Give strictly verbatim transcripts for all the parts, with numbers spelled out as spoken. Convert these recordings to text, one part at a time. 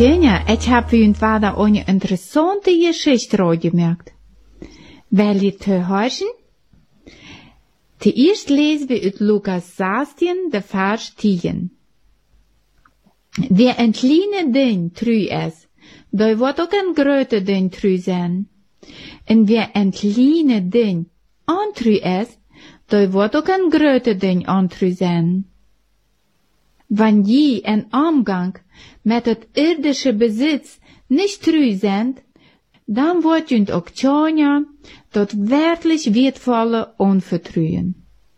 Tjena, ich hab für uns weiter eine interessante Geschichte gemerkt. Will ihr zu hören? Zuerst lesen wir uit Lukas zestien, de vers tien. Wie een kleine ding true is, daar wordt ook een grote ding true zijn. En wie een kleine ding ontrue is, daar wordt ook een grote ding ontrue zijn. Wanneer je in omgang met het irdische bezit niet true bent, dan wordt je ook tjonja tot werkelijk wertvolle onvertrouwen.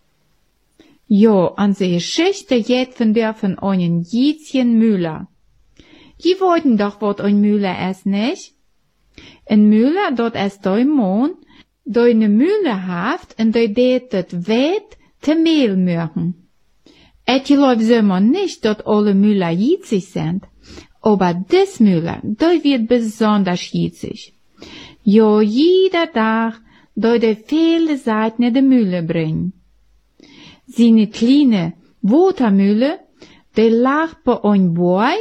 Jo, onze Geschichte geht von der von einem Jitzchen Müller. Die wollten doch wat ein Müller ist, nicht? Ein Müller, dort ist ein Mann, der eine Mühle haft und der det das Wet te Mehl mögen. Ich glaube selber nicht, dass alle Müller jitzig sind, aber des Müller, der wird besonders jitzig. Jo, jeder Tag, der der viele Seiten in die Mühle bringt. Seine kleine Watermühle, die lag bei einem Boy,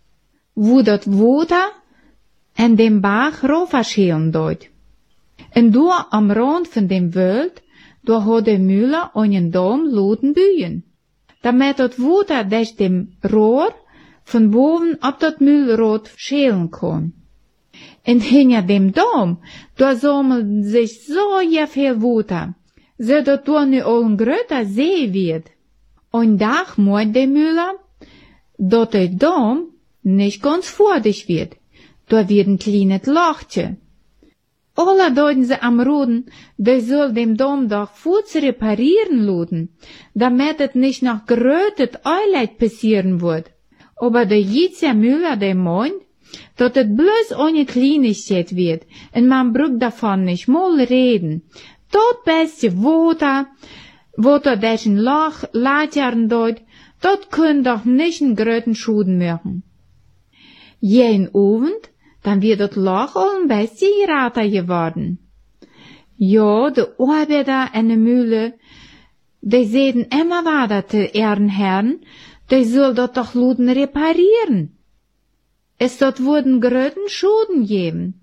wo das Wasser in dem Bach raufschälen dort. Und da am Rand von dem Wald, da hat die Mühle einen Dom loten Bühen, damit das Wasser durch dem Rohr von boven ab das Mühlrad schälen kann. Und hinter dem Dom, da sammeln sich so ja viel Wasser, so dass da nu al een grote See wird. Ein Tag meint der Müller, dass der Dom nicht ganz fertig wird. Da wird ein kleines Lochchen. Alle deuten sie am Ruden, der soll dem Dom doch kurz reparieren lassen, damit es nicht noch gerötet Eileid passieren wird. Aber der Jitzer Müller, der meint, dass es bloß eine Kleinigkeit wird, und man braucht davon nicht mal reden. Dat beste Wasser, Wasser durch ein Loch latjaren dort, dat können doch nicht einen großen Schaden machen. Jeden Abend, dann wird das Loch auch ein bisschen gerater geworden. Ja, die Arbeiter in der Mühle, die sehen immer weiter zu ihren Herren, die soll das doch luden reparieren. Es dort wurden großen Schaden geben.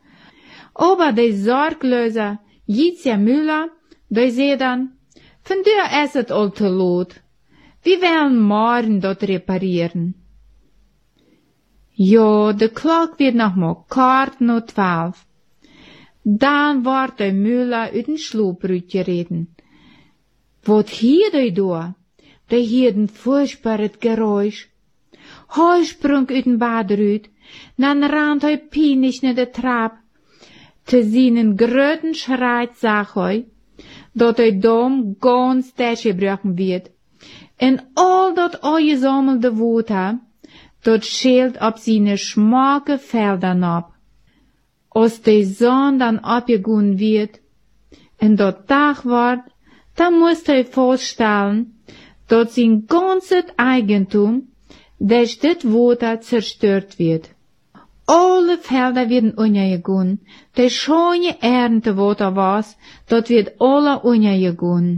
Aber die Sorglöser, Jitzer Müller, der seh dann, von dir ist es all zu lot. Wir werden morgen dort reparieren. Ja, de Glock wird noch mal kort no twaalf. Dann wordt der Müller uit den Schlooprut gereden. Wat hier de door? Der hierd een furchtbares Geräusch. Hij sprung uit den Baderut, dann rand hij pijnisch naar de trap. Te seinen gröten Schreit sag hij, dat der Dom ganz durchgebrochen wird. En al dat eingesammelde Wasser, dat schält ab seine schmacke Feldern ab. Als die Sonne dann abgegangen wird, en dat Tag wird, dann muss er vorstellen, dat sein ganzes Eigentum durch das Wasser zerstört wird. Alle Felder werden untergegangen, die schöne Ernte, wo da was, dort wird alle untergegangen.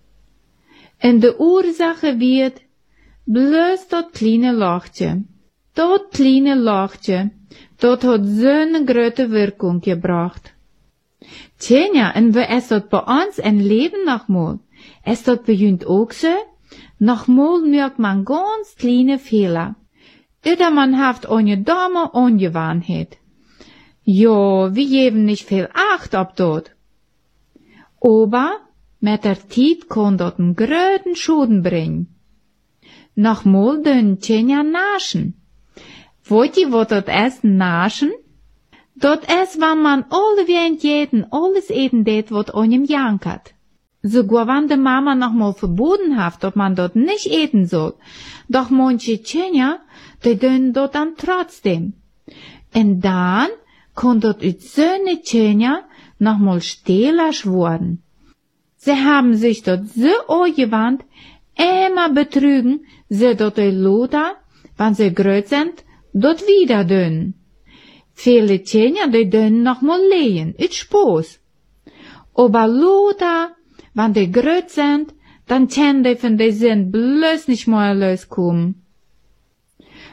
Und die Ursache wird bloß das kleine Lochchen. Das kleine Lochchen, dort hat so eine große Wirkung gebracht. Tja, und wie ist das bei uns ein Leben nochmal? Ist das bei uns auch so? Nochmal merkt man ganz kleine Fehler. Oder man haft eine Dame Ungewohnheit. Ja, wir geben nicht viel Acht ab dort. Aber mit der Zeit kann dort einen gröten Schaden bringen. Nochmal den Tjenja naschen. Wollt ihr, wo dort ist naschen? Dort ist, wenn man alle während jeden alles eten det, wat einem jankert. Sogar wenn die Mama nochmal verboten hat, ob man dort nicht eten soll. Doch manche Tjenja, die tun dort dann trotzdem. Und dann kann dort uit söne Tjenja nochmal stählerisch worden. Sie haben sich dort so angewandt, immer betrügen, sie dort die Lothar, wenn sie groß sind, dort wieder dünn. Viele Tjenja, die dünn nochmal lehen, uit Spaß. Aber Lothar, wenn die groß sind, dann können die von der Sinn bloß nicht mehr loskommen.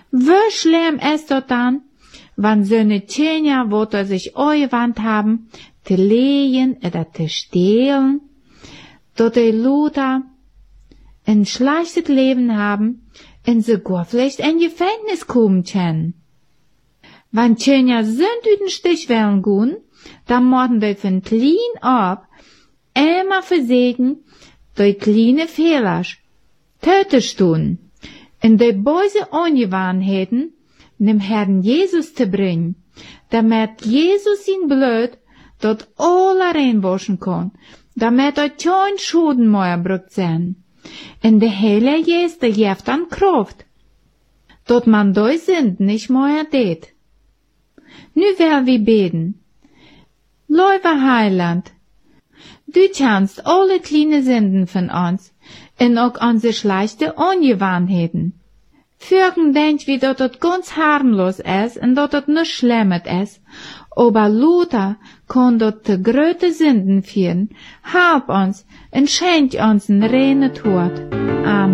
Wie schlimm ist das dann, wenn so eine Tjener, wo da sich eingewandt haben, zu lehen oder zu stehlen, dass die Leute ein schlechtes Leben haben und sogar vielleicht in Gefängnis kommen können. Wenn Tjener sind in den Stich wollen gehen, dann müssen die von klein ab immer versehen, die kleine Fehler töten tun, in die böse Ungewohnheiten dem Herrn Jesus zu bringen, damit Jesus sein Blut dort alle reinwaschen kann, damit dort kein Schulden mehr brückt sein. Und der Heilige Jesus, der gibt dann Kraft, dort man die Sünden nicht mehr tät. Nu will wir beten. Lieber Heiland, du kennst alle kleine Sünden von uns und auch unsere schlechte Ungewohnheiten. Fügen denkt wir, dass das ganz harmlos ist und dass das nicht schlimm ist, aber Luther kann dort die größte Sünden führen. Halb uns und schenkt uns einen reinen Tod. Amen.